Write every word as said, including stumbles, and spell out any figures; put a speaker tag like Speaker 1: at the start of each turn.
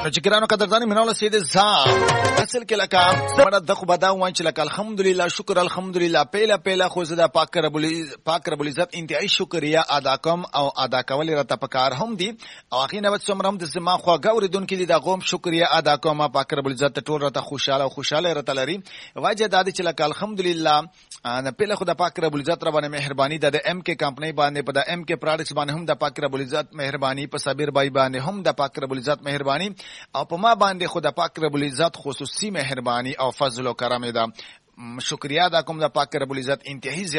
Speaker 1: چې ګرانو قدردانو مینه الله سید زام اصل کې لکه مړه د خو بدا وان چې لکه الحمدلله شکر الحمدلله پیلا پیلا خو زدا پاک رب پاک رب العزت انتهایی شکریا ادا کوم او ادا کول راته پکار هم دي او اخی نو څومره هم د زما خو غوړیدون کې د غوم شکریا ادا کوم پاک رب العزت ټول راته خوشاله او خوشاله راته لري واجه د دې چې لکه الحمدلله نه پیله خو د پاک رب العزت ربانه مهرباني د ام کې کمپنی باندې په د ام کې پروډکټس باندې هم د پاک رب العزت مهرباني په صابر بای باندې هم د پاک رب العزت مهرباني او په ما باندې خدا پاک رب العزت خصوصي مهرباني او فضل او کرم ده شکریا دا کوم د پاک رب العزت انتهایی